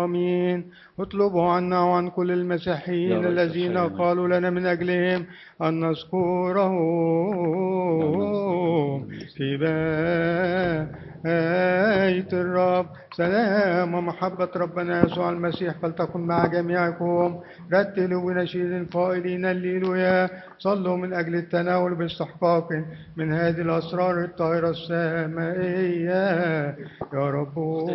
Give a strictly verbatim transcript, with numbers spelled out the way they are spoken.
آمين. اطلبوا عنا وعن كل المسيحيين يا ريس الذين الخير. قالوا لنا من أجلهم أن نذكرهم في بيت الرب. سلام ومحبة ربنا يسوع المسيح فلتكن مع جميعكم. رتلوا بنشيد قائلين الليلويا. صلوا من أجل التناول باستحقاق من هذه الأسرار الطاهرة السمائية. يا رب